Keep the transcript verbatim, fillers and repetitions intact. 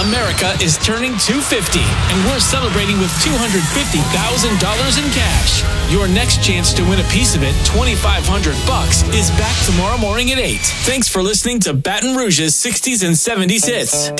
America is turning two hundred fifty, and we're celebrating with two hundred fifty thousand dollars in cash. Your next chance to win a piece of it, twenty-five hundred bucks, is back tomorrow morning at eight. Thanks for listening to Baton Rouge's sixties and seventies hits.